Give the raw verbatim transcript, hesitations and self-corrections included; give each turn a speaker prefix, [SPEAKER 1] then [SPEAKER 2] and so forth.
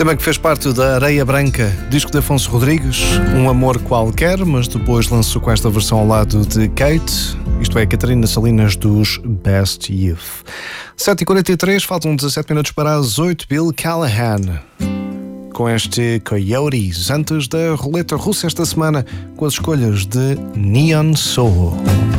[SPEAKER 1] Também que fez parte da Areia Branca, disco de Afonso Rodrigues, Um Amor Qualquer, mas depois lançou com esta versão ao lado de Kate, isto é, Catarina Salinas dos Best Youth. sete e quarenta e três, faltam dezassete minutos para as oito, Bill Callahan, com este Coyotes, antes da roleta russa esta semana, com as escolhas de Neon Soul.